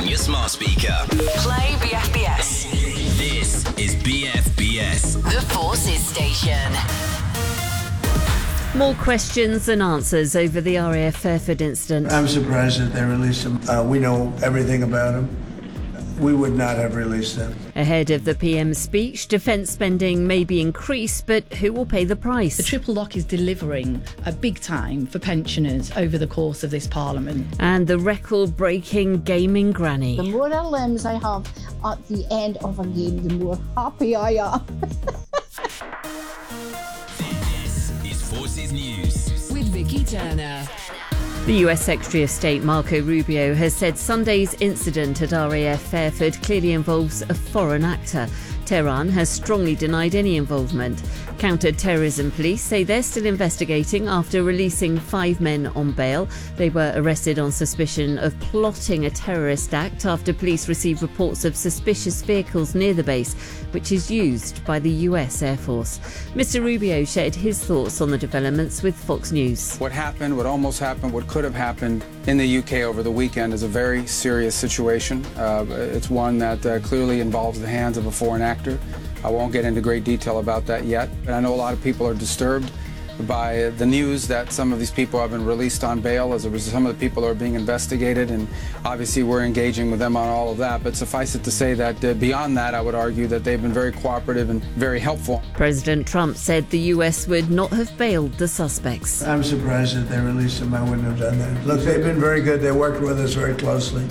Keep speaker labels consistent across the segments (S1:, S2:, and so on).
S1: on your smart speaker.
S2: Play BFBS.
S1: This is BFBS.
S2: The Forces Station.
S3: More questions than answers over the RAF Fairford incident.
S4: I'm surprised that they released him. We know everything about him. We would not have released him.
S3: Ahead of the PM's speech, defence spending may be increased, but who will pay the price?
S5: The triple lock is delivering a big time for pensioners over the course of this Parliament.
S3: And the record-breaking gaming granny.
S6: The more limbs I have at the end of a game, the more happy I am.
S1: This is Forces News
S2: With Vicky Turner.
S3: The US Secretary of State Marco Rubio has said Sunday's incident at RAF Fairford clearly involves a foreign actor. Tehran has strongly denied any involvement. Counter-terrorism police say they're still investigating after releasing 5 men on bail. They were arrested on suspicion of plotting a terrorist act after police received reports of suspicious vehicles near the base, which is used by the US Air Force. Mr. Rubio shared his thoughts on the developments with Fox News.
S7: What happened, what almost happened, what could have happened in the UK over the weekend is a very serious situation. It's one that clearly involves the hands of a foreign actor. I won't get into great detail about that yet, but I know a lot of people are disturbed by the news that some of these people have been released on bail. As a result, some of the people are being investigated, and obviously we're engaging with them on all of that. But suffice it to say that beyond that, I would argue that they've been very cooperative and very helpful.
S3: President Trump said the US would not have bailed the suspects.
S4: I'm surprised that they released him. I wouldn't have done that. Look, they've been very good. They worked with us very closely.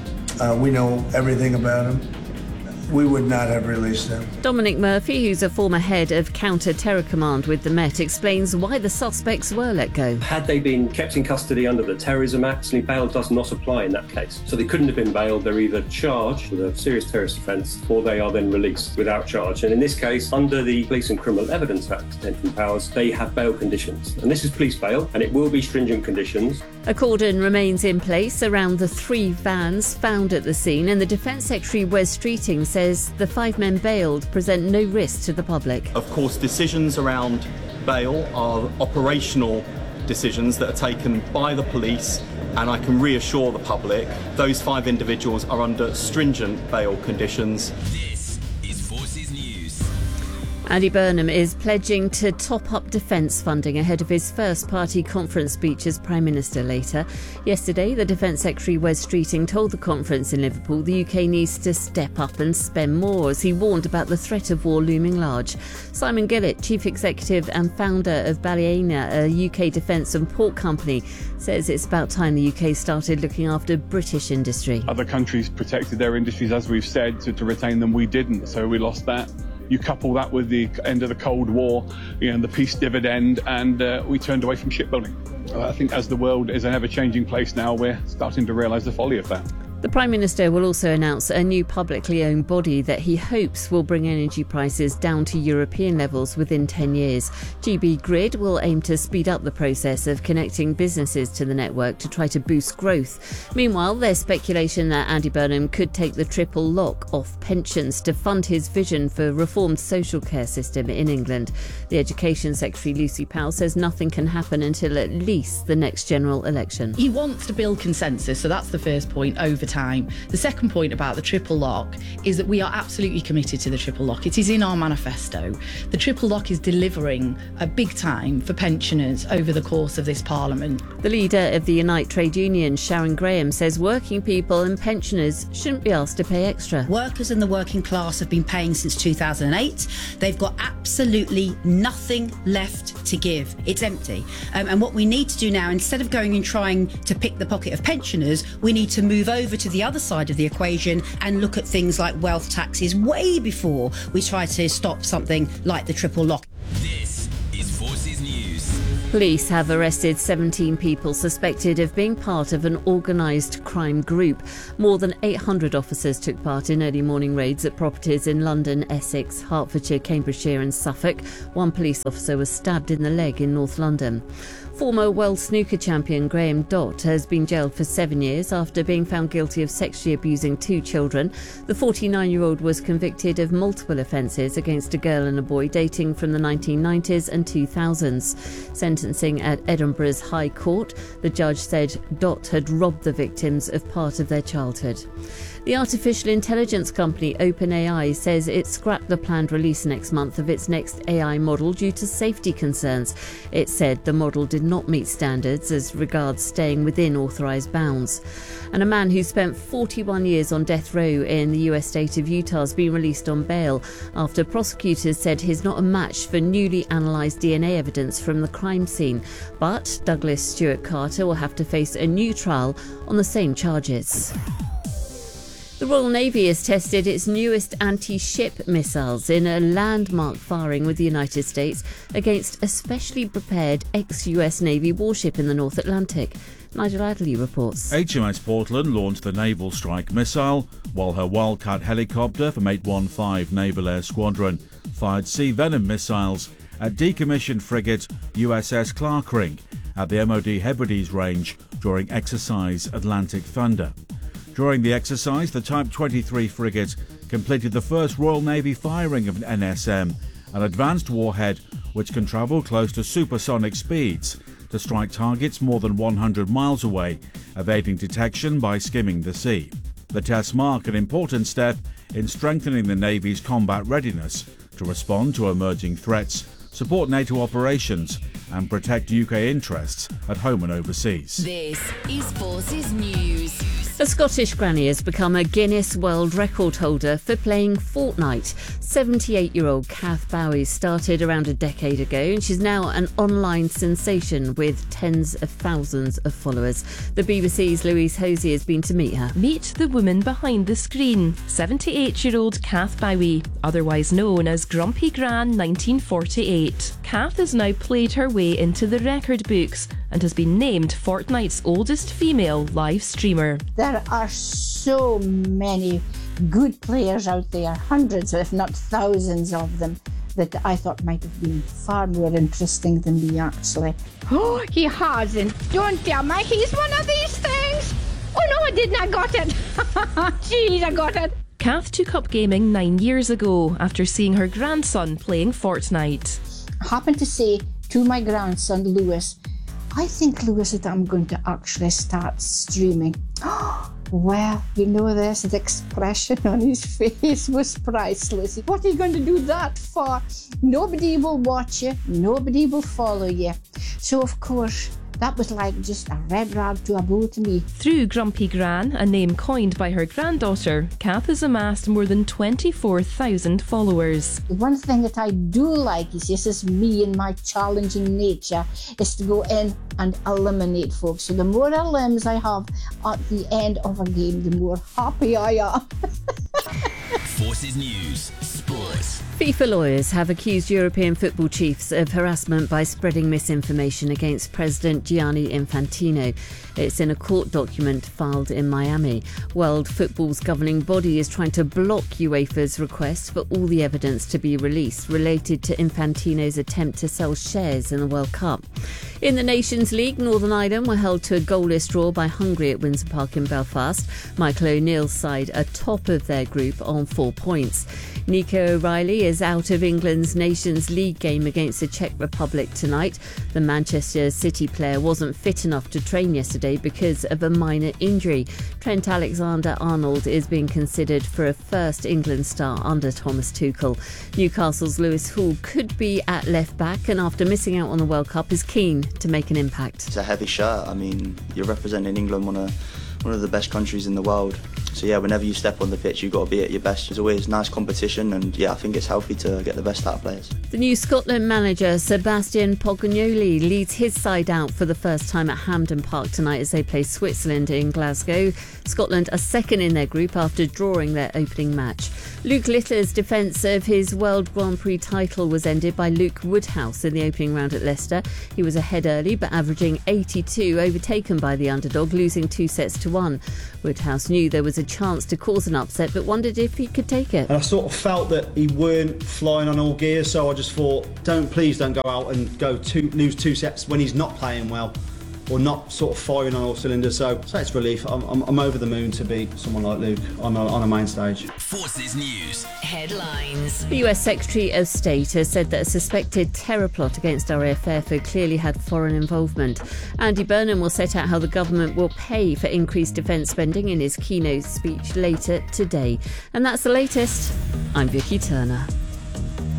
S4: We know everything about him. We would not have released them.
S3: Dominic Murphy, who's a former head of Counter-Terror Command with the Met, explains why the suspects were let go.
S8: Had they been kept in custody under the Terrorism Act, bail does not apply in that case. So they couldn't have been bailed. They're either charged with a serious terrorist offence or they are then released without charge. And in this case, under the Police and Criminal Evidence Act detention powers, they have bail conditions. And this is police bail, and it will be stringent conditions.
S3: A cordon remains in place around the 3 vans found at the scene, and the Defence Secretary Wes Streeting says the 5 men bailed present no risk to the public.
S9: Of course, decisions around bail are operational decisions that are taken by the police, and I can reassure the public those 5 individuals are under stringent bail conditions.
S1: This is Forces News.
S3: Andy Burnham is pledging to top up defence funding ahead of his first party conference speech as Prime Minister later. Yesterday, the Defence Secretary Wes Streeting told the conference in Liverpool the UK needs to step up and spend more, as he warned about the threat of war looming large. Simon Gillett, Chief Executive and founder of Ballymena, a UK defence and port company, says it's about time the UK started looking after British industry.
S10: Other countries protected their industries, as we've said, to retain them. We didn't, so we lost that. You couple that with the end of the Cold War, the peace dividend, and we turned away from shipbuilding. I think as the world is an ever-changing place now, we're starting to realise the folly of that.
S3: The Prime Minister will also announce a new publicly owned body that he hopes will bring energy prices down to European levels within 10 years. GB Grid will aim to speed up the process of connecting businesses to the network to try to boost growth. Meanwhile, there's speculation that Andy Burnham could take the triple lock off pensions to fund his vision for a reformed social care system in England. The Education Secretary Lucy Powell says nothing can happen until at least the next general election.
S5: He wants to build consensus, so that's the first point, over time. The second point about the triple lock is that we are absolutely committed to the triple lock. It is in our manifesto. The triple lock is delivering a big time for pensioners over the course of this Parliament.
S3: The leader of the Unite Trade Union, Sharon Graham, says working people and pensioners shouldn't be asked to pay extra.
S11: Workers and the working class have been paying since 2008. They've got absolutely nothing left to give. It's empty. And what we need to do now, instead of going and trying to pick the pocket of pensioners, we need to move over to the other side of the equation and look at things like wealth taxes way before we try to stop something like the triple lock.
S1: This is Forces News.
S3: Police have arrested 17 people suspected of being part of an organised crime group. More than 800 officers took part in early morning raids at properties in London, Essex, Hertfordshire, Cambridgeshire and Suffolk. One police officer was stabbed in the leg in North London. Former world snooker champion Graham Dott has been jailed for 7 years after being found guilty of sexually abusing 2 children. The 49-year-old was convicted of multiple offences against a girl and a boy dating from the 1990s and 2000s. Sentencing at Edinburgh's High Court, the judge said Dott had robbed the victims of part of their childhood. The artificial intelligence company OpenAI says it scrapped the planned release next month of its next AI model due to safety concerns. It said the model did not meet standards as regards staying within authorised bounds. And a man who spent 41 years on death row in the US state of Utah has been released on bail after prosecutors said he's not a match for newly analysed DNA evidence from the crime scene. But Douglas Stewart Carter will have to face a new trial on the same charges. The Royal Navy has tested its newest anti-ship missiles in a landmark firing with the United States against a specially prepared ex-US Navy warship in the North Atlantic. Nigel Adderley reports.
S12: HMS Portland launched the Naval Strike Missile, while her Wildcat helicopter from 815 Naval Air Squadron fired Sea Venom missiles at decommissioned frigate USS Clarkring at the MOD Hebrides range during Exercise Atlantic Thunder. During the exercise, the Type 23 frigate completed the first Royal Navy firing of an NSM, an advanced warhead which can travel close to supersonic speeds to strike targets more than 100 miles away, evading detection by skimming the sea. The tests mark an important step in strengthening the Navy's combat readiness to respond to emerging threats, support NATO operations and protect UK interests at home and overseas.
S2: This is Forces News.
S3: A Scottish granny has become a Guinness World Record holder for playing Fortnite. 78-year-old Kath Bowie started around a decade ago and she's now an online sensation with tens of thousands of followers. The BBC's Louise Hosey has been to meet her.
S13: Meet the woman behind the screen, 78-year-old Kath Bowie, otherwise known as Grumpy Gran 1948. Kath has now played her way into the record books and has been named Fortnite's oldest female live streamer.
S6: There are so many good players out there, hundreds if not thousands of them, that I thought might have been far more interesting than me actually. Oh, he hasn't. Don't tell me he's one of these things. Oh no, I didn't. I got it. Jeez, I got it.
S13: Kath took up gaming 9 years ago after seeing her grandson playing Fortnite.
S6: I happened to say to my grandson Lewis, I think, Lewis, that I'm going to actually start streaming. Well, you know this, the expression on his face was priceless. What are you going to do that for? Nobody will watch you, nobody will follow you. So, of course, that was like just a red rag to a bull to me.
S13: Through Grumpy Gran, a name coined by her granddaughter, Kath has amassed more than 24,000 followers.
S6: One thing that I do like is this is me and my challenging nature, is to go in and eliminate folks. So the more elims I have at the end of a game, the more happy I am.
S1: Forces News Sports.
S3: FIFA lawyers have accused European football chiefs of harassment by spreading misinformation against President Gianni Infantino. It's in a court document filed in Miami. World Football's governing body is trying to block UEFA's request for all the evidence to be released related to Infantino's attempt to sell shares in the World Cup. In the Nations League, Northern Ireland were held to a goalless draw by Hungary at Windsor Park in Belfast. Michael O'Neill's side are top of their group on 4 points. Nico O'Reilly is out of England's Nations League game against the Czech Republic tonight. The Manchester City player wasn't fit enough to train yesterday because of a minor injury. Trent Alexander-Arnold is being considered for a first England start under Thomas Tuchel. Newcastle's Lewis Hall could be at left back and after missing out on the World Cup is keen to make an impact.
S14: It's a heavy shirt. I mean, you're representing England, one of the best countries in the world. So yeah, whenever you step on the pitch, you've got to be at your best. It's always nice competition and yeah, I think it's healthy to get the best out of players.
S3: The new Scotland manager, Sebastian Poglioli, leads his side out for the first time at Hampden Park tonight as they play Switzerland in Glasgow. Scotland are second in their group after drawing their opening match. Luke Littler's defence of his World Grand Prix title was ended by Luke Woodhouse in the opening round at Leicester. He was ahead early but averaging 82, overtaken by the underdog, losing 2-1. Woodhouse knew there was a chance to cause an upset but wondered if he could take it.
S15: And I sort of felt that he weren't flying on all gears, so I just thought, please don't go out and lose 2 sets when he's not playing well or not sort of firing on all cylinders. So it's relief. I'm over the moon to beat someone like Luke on a main stage.
S1: Forces News.
S2: Headlines.
S3: The US Secretary of State has said that a suspected terror plot against RAF Fairford clearly had foreign involvement. Andy Burnham will set out how the government will pay for increased defence spending in his keynote speech later today. And that's the latest. I'm Vicky Turner.